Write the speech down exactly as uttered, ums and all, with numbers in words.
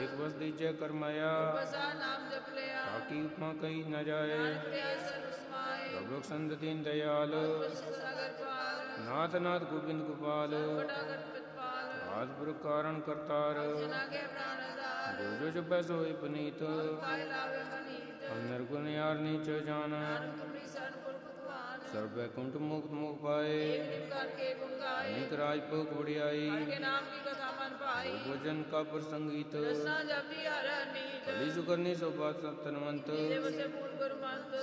ਇੱਕ ਵਸ ਦੀਜੈ ਕਰਮਾਇਆ ਬਸਾ ਨਾਮ ਜਪ ਲਿਆ ਤਾਕੀ ਉਪਮਾ ਕਹੀ ਨ ਜਾਏ ਨਾਨਕ ਪ੍ਰਿਆ ਸਰਬ ਸਮਾਏ ਪ੍ਰਭੁ ਸੰਤ ਦੀਨ ਦਇਆਲ ਸਾਗਰ ਪਾਰ ਨਾਥ ਨਾਥ ਗੋਬਿੰਦ ਗੋਪਾਲ ਵਡਾਗਤ ਪਿਤਪਾਲ ਆਦਿ ਕਾਰਨ ਕਰਤਾਰ ਜਿਨਾ ਕੇ ਪ੍ਰਾਣ ਆਧਾਰ ਜੋ ਜੋ ਜਪੈ ਸੋਈ ਪਨੀਤ ਕਾਇ ਲਾਵੇ ਮਨੀਤ ਅੰਦਰ ਗੁਣ ਯਾਰ ਨੀਚ ਜਾਨ ਨਾਨਕ ਤੁਮਰੀ ਸਰਨ ਪੁਰਖ ਭਗਵਾਨ ਸਰਬ ਵੈਕੁੰਠ ਮੁਕਤ ਮੁਖ ਪਾਏ ਏਕ ਨਿਮ ਕਰਕੇ ਗੁਣ ਗਾਏ ਅਨੇਕ ਰਾਜ ਭੋਗ ਵਡਿਆਈ ਕੇ ਨਾਮ ਕੀ ਕਥਾ ਮਨ ਪਾਈ ਭੋਜਨ ਕਾ ਪ੍ਰਸੰਗੀਤ ਰਸਨਾ ਜਪੀ ਹਰ ਨੀਤ ਕਲੀ ਸੁਕਰਨੀ ਸੋ ਬਾਤ ਸਤਨਵੰਤ ਜੇ ਵਸੇ ਪੂਰਨ ਗੁਰਮੰਤ